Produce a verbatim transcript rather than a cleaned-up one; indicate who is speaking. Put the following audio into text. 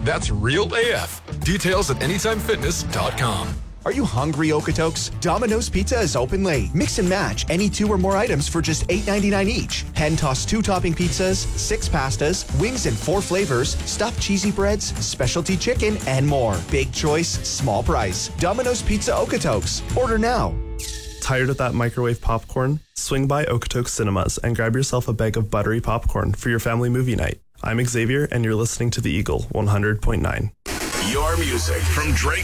Speaker 1: That's real A F. Details at anytime fitness dot com.
Speaker 2: Are you hungry, Okotoks? Domino's Pizza is open late. Mix and match any two or more items for just eight ninety-nine each. Hand-tossed two-topping pizzas, six pastas, wings in four flavors, stuffed cheesy breads, specialty chicken, and more. Big choice, small price. Domino's Pizza Okotoks. Order now.
Speaker 3: Tired of that microwave popcorn? Swing by Okotoks Cinemas and grab yourself a bag of buttery popcorn for your family movie night. I'm Xavier, and you're listening to The Eagle one hundred point nine.
Speaker 4: Your music from Drake